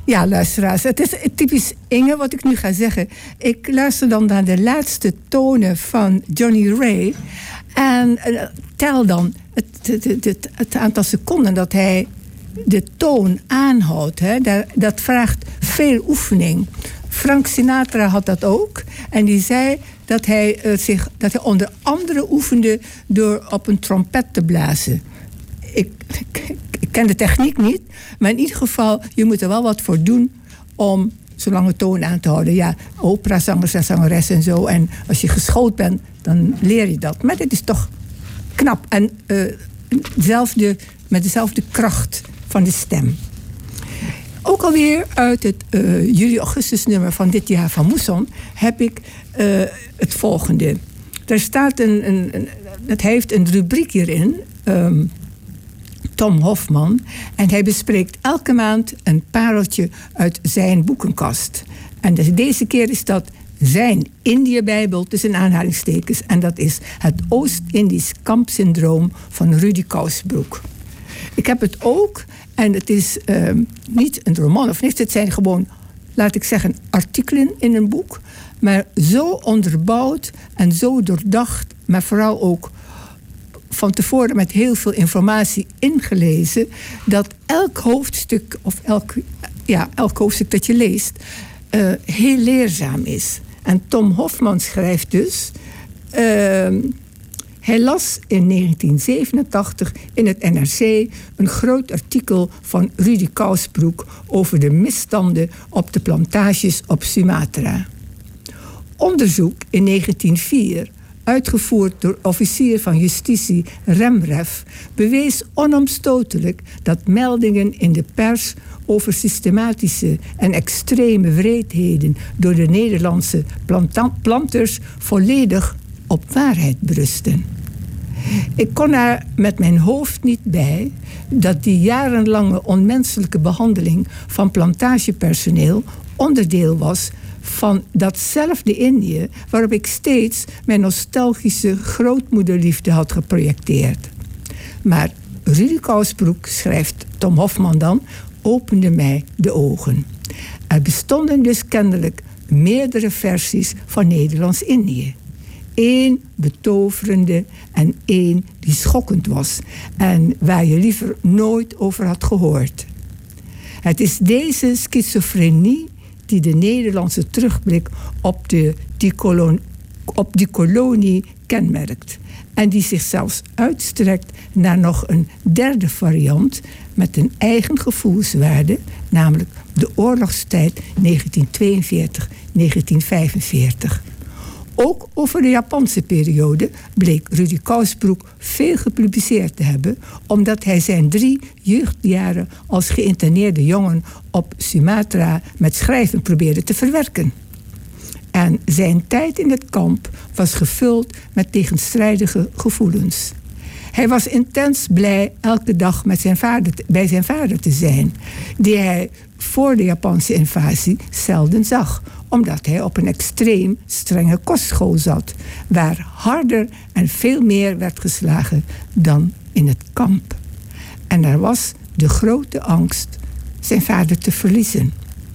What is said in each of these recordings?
Ja, luisteraars, het is typisch Inge wat ik nu ga zeggen. Ik luister dan naar de laatste tonen van Johnny Ray. En tel dan het aantal seconden dat hij de toon aanhoudt. Hè. Dat vraagt veel oefening. Frank Sinatra had dat ook. En die zei dat hij onder andere oefende door op een trompet te blazen. Ik ken de techniek niet, maar in ieder geval, je moet er wel wat voor doen om zo'n lange toon aan te houden. Ja, operazangers en zangeres en zo. En als je geschoold bent, dan leer je dat. Maar dit is toch knap. En met dezelfde kracht van de stem. Ook alweer uit het juli-augustus nummer van dit jaar van Mousson heb ik het volgende. Er staat het heeft een rubriek hierin. Tom Hofman. En hij bespreekt elke maand een pareltje uit zijn boekenkast. En deze keer is dat zijn Indië-bijbel tussen aanhalingstekens. En dat is het Oost-Indisch kampsyndroom van Rudy Kousbroek. Ik heb het ook. En het is niet een roman of niks. Het zijn gewoon, laat ik zeggen, artikelen in een boek. Maar zo onderbouwd en zo doordacht. Maar vooral ook van tevoren met heel veel informatie ingelezen, dat elk hoofdstuk of elk hoofdstuk dat je leest heel leerzaam is. En Tom Hofman schrijft dus, hij las in 1987 in het NRC een groot artikel van Rudy Kousbroek over de misstanden op de plantages op Sumatra. Onderzoek in 1904, uitgevoerd door officier van justitie Remref, bewees onomstotelijk dat meldingen in de pers over systematische en extreme wreedheden door de Nederlandse planters volledig op waarheid berusten. Ik kon er met mijn hoofd niet bij dat die jarenlange onmenselijke behandeling van plantagepersoneel onderdeel was van datzelfde Indië waarop ik steeds mijn nostalgische grootmoederliefde had geprojecteerd. Maar Rudy Kousbroek, schrijft Tom Hofman dan, opende mij de ogen. Er bestonden dus kennelijk meerdere versies van Nederlands-Indië. Eén betoverende en één die schokkend was en waar je liever nooit over had gehoord. Het is deze schizofrenie die de Nederlandse terugblik op die kolonie kenmerkt. En die zich zelfs uitstrekt naar nog een derde variant met een eigen gevoelswaarde, namelijk de oorlogstijd 1942-1945. Ook over de Japanse periode bleek Rudy Kousbroek veel gepubliceerd te hebben, omdat hij zijn 3 jeugdjaren als geïnterneerde jongen op Sumatra met schrijven probeerde te verwerken. En zijn tijd in het kamp was gevuld met tegenstrijdige gevoelens. Hij was intens blij elke dag bij zijn vader te zijn, die hij voor de Japanse invasie zelden zag, omdat hij op een extreem strenge kostschool zat, waar harder en veel meer werd geslagen dan in het kamp. En er was de grote angst zijn vader te verliezen.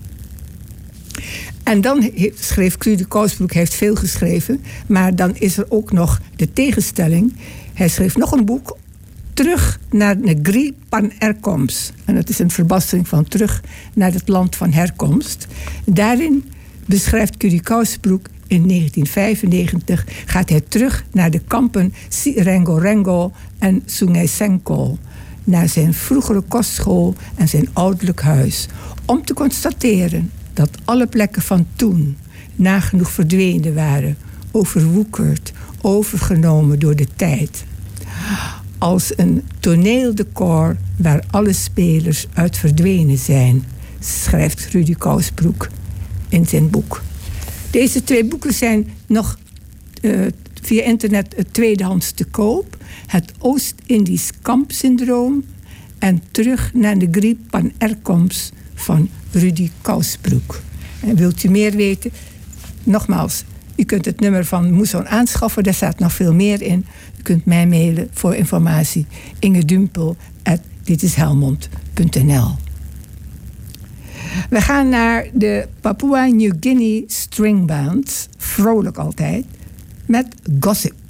En dan schreef Rudy Kousbroek, heeft veel geschreven, maar dan is er ook nog de tegenstelling. Hij schreef nog een boek, Terug naar Negri pan herkomst. En dat is een verbastering van terug naar het land van herkomst. Daarin beschrijft Rudy Kousbroek in 1995 gaat hij terug naar de kampen Rengo en Sungai Sengkol, naar zijn vroegere kostschool en zijn ouderlijk huis, om te constateren dat alle plekken van toen nagenoeg verdwenen waren, overwoekerd, overgenomen door de tijd. Als een toneeldecor waar alle spelers uit verdwenen zijn, schrijft Rudy Kousbroek in zijn boek. Deze 2 boeken zijn nog via internet tweedehands te koop. Het Oost-Indisch kampsyndroom en Terug naar de Negri pan herkomst van Rudy Kousbroek. En wilt u meer weten? Nogmaals, u kunt het nummer van Mousson aanschaffen, daar staat nog veel meer in. U kunt mij mailen voor informatie. ingedumpel@ditishelmond.nl. We gaan naar de Papua New Guinea String Band, vrolijk altijd, met Gossip.